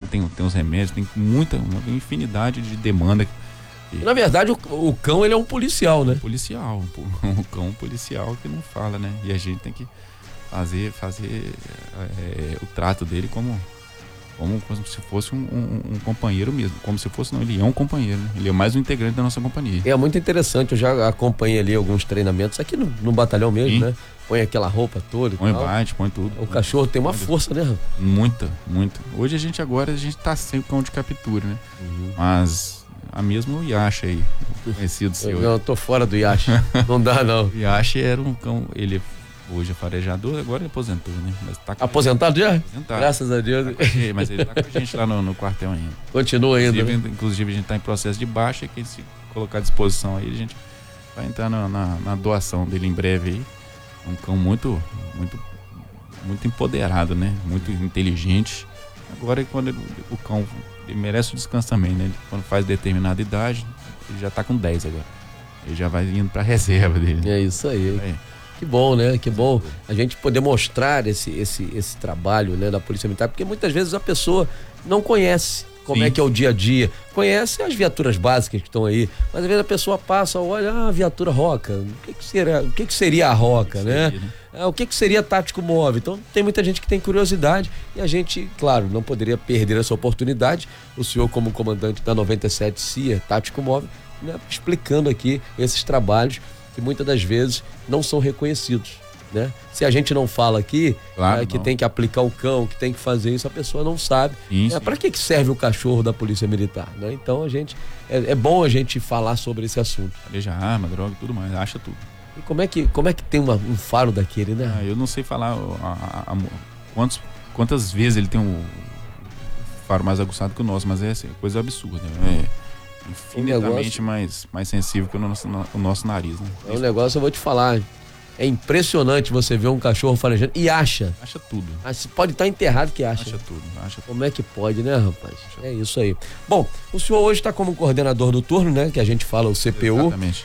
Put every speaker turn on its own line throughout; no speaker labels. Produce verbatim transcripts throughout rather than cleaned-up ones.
tem, tem os remédios, tem muita, uma infinidade de demanda.
E, na verdade, o, o cão, ele é um policial, né?
Policial, um cão policial que não fala, né? E a gente tem que fazer, fazer é, o trato dele como, como, como se fosse um, um, um companheiro mesmo. Como se fosse, não, ele é um companheiro, né? Ele é mais um integrante da nossa companhia.
É muito interessante, eu já acompanhei ali alguns treinamentos aqui no, no batalhão mesmo, Sim. né? Põe aquela roupa toda e
põe
tal.
bate, põe tudo.
O cachorro tem uma força, né?
Muita, muita. Hoje a gente agora, a gente tá sem o cão de captura, né? Uhum. Mas a mesma o Yashi aí, conhecido seu.
Eu, eu tô fora do Yashi, não dá não.
O Yashi era um cão, ele hoje é farejador, agora ele aposentou, né? Mas tá
aposentado já?
Aposentado.
Graças a Deus.
Tá gente, mas ele tá com a gente lá no, no quartel ainda.
Continua ainda.
Inclusive,
né?
inclusive a gente tá em processo de baixa, que se colocar à disposição aí, a gente vai entrar na, na, na doação dele em breve aí. Um cão muito, muito, muito empoderado, né? Muito inteligente. Agora, quando ele, o cão ele merece o descanso também, né? Ele, quando faz determinada idade, ele já tá com dez agora. Ele já vai indo pra reserva dele.
É isso aí. É. Que bom, né? Que bom a gente poder mostrar esse, esse, esse trabalho, né, da Polícia Militar, porque muitas vezes a pessoa não conhece como Sim. é que é o dia a dia, conhece as viaturas básicas que estão aí, mas às vezes a pessoa passa, olha, ah, a viatura Roca, o que que seria, o que que seria a Roca, né? Seria, né? Ah, o que que seria tático móvel? Então tem muita gente que tem curiosidade e a gente, claro, não poderia perder essa oportunidade. O senhor, como comandante da noventa e sete C I A, tático móvel, né, explicando aqui esses trabalhos que muitas das vezes não são reconhecidos, né? Se a gente não fala aqui, claro, é, que não. tem que aplicar o cão, que tem que fazer isso, a pessoa não sabe. É, para que que serve o cachorro da Polícia Militar, né? Então a gente é, é bom a gente falar sobre esse assunto.
Veja arma, droga, tudo mais, acha tudo.
E como é que como é que tem uma, um faro daquele, né?
Ah, eu não sei falar a, a, a, quantos, quantas vezes ele tem um faro mais aguçado que o nosso, mas é assim, coisa absurda, né? É infinitamente um negócio... mais, mais sensível que o nosso, o nosso nariz, né?
É um negócio, eu vou te falar. É impressionante você ver um cachorro farejando e acha.
Acha tudo.
Pode estar enterrado que acha.
Acha tudo. Acha
Como é que pode, né, rapaz? Acha é isso aí. Bom, o senhor hoje está como coordenador do turno, né? Que a gente fala o C P U.
Exatamente.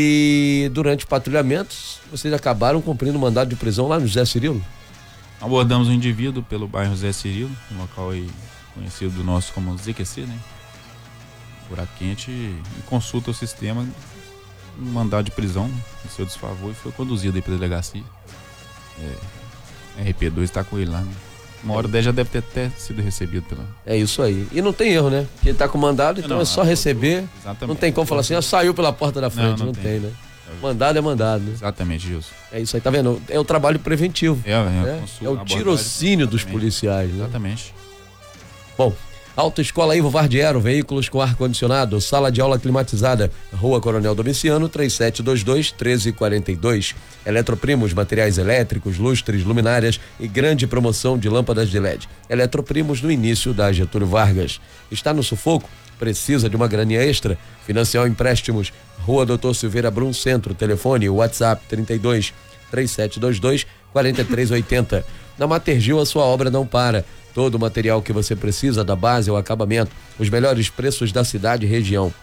E durante patrulhamentos, vocês acabaram cumprindo mandado de prisão lá no José Cirilo?
Abordamos um indivíduo pelo bairro José Cirilo, um local aí conhecido nosso como Z Q C, né? Buraco quente, e consulta o sistema, um mandado de prisão em seu desfavor e foi conduzido aí para a delegacia. É, R P dois está com ele lá, né? Uma hora dez já deve ter até sido recebido pela...
É isso aí. E não tem erro, né? Porque ele tá com mandado, então não, é só receber.
Exatamente.
Não tem como falar assim, ah, saiu pela porta da frente. Não, não, não tem. tem, né? Mandado é mandado, né?
Exatamente, Gilson.
É isso aí, tá vendo? É o trabalho preventivo.
É, é,
né?
consulta,
é o tirocínio dos policiais, né?
Exatamente.
Bom, Autoescola Ivo Vardiero, veículos com ar-condicionado, sala de aula climatizada, Rua Coronel Domiciano, três sete dois dois, um três quatro dois. Eletroprimos, materiais elétricos, lustres, luminárias e grande promoção de lâmpadas de L E D. Eletroprimos no início da Getúlio Vargas. Está no sufoco? Precisa de uma graninha extra? Financial Empréstimos, Rua Doutor Silveira Brum Centro, telefone WhatsApp trinta e dois, três sete dois dois, quatro três oito zero. Na Matergil a sua obra não para. Todo o material que você precisa, da base ao acabamento, os melhores preços da cidade e região.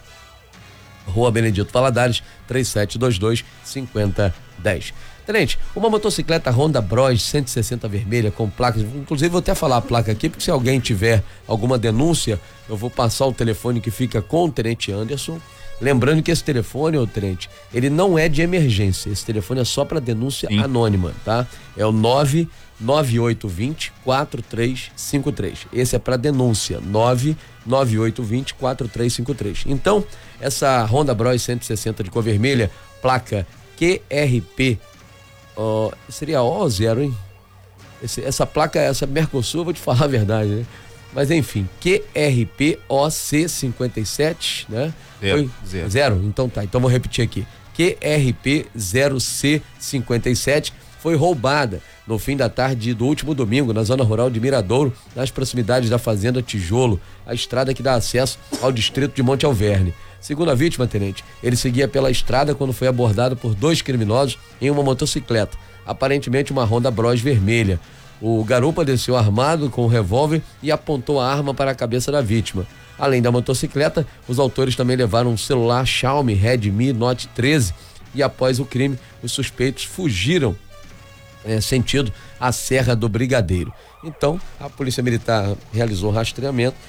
Rua Benedito Valadares, três sete dois dois, cinco zero um zero. Tenente, uma motocicleta Honda Bros cento e sessenta vermelha com placas, inclusive vou até falar a placa aqui, porque se alguém tiver alguma denúncia, eu vou passar o telefone que fica com o Tenente Anderson. Lembrando que esse telefone, ô Tenente, ele não é de emergência, esse telefone é só para denúncia Sim. anônima, tá? É o nove nove oito dois zero, quatro três cinco três. Esse é para denúncia, nove nove oito dois zero, quatro três cinco três. Então, essa Honda Bros cento e sessenta de cor vermelha, placa Q R P, ó, seria O zero, hein? Esse, essa placa, essa Mercosul, vou te falar a verdade, né? Mas enfim, Q R P O C cinquenta e sete, né?
Zero,
Foi?
zero.
Zero? Então tá, então vou repetir aqui. Q R P zero C cinquenta e sete foi roubada no fim da tarde do último domingo na zona rural de Miradouro, nas proximidades da Fazenda Tijolo, a estrada que dá acesso ao distrito de Monte Alverne. Segundo a vítima, tenente, ele seguia pela estrada quando foi abordado por dois criminosos em uma motocicleta, aparentemente uma Honda Bros vermelha. O garupa desceu armado com um revólver e apontou a arma para a cabeça da vítima. Além da motocicleta, os autores também levaram um celular Xiaomi Redmi Note treze e após o crime, os suspeitos fugiram É, sentido a Serra do Brigadeiro. Então, a Polícia Militar realizou o rastreamento